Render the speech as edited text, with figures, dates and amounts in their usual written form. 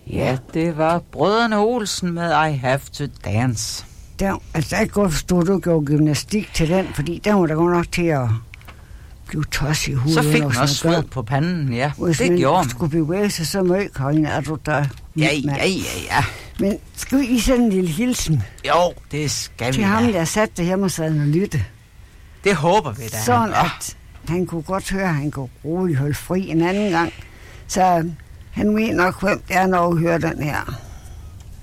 Ja, det var Brødrene Olsen med I Have to Dance. Der er ikke godt forstået, du gjorde gymnastik til den, fordi der var der godt nok til at blive toss i hovedet. Så fik den også sved på panden, ja. Hvis det gjorde man. Skulle bevæge sig så meget, Karin, er du der? Ja. Men skal vi lige sende en lille hilsen? Jo, det skal vi til ham, der satte det hjemme og sad og lytte. Det håber vi da. Sådan, at han kunne godt høre, at han kunne roligt holde fri en anden gang. Så han mener nok, hvem det er, når vi hører den her.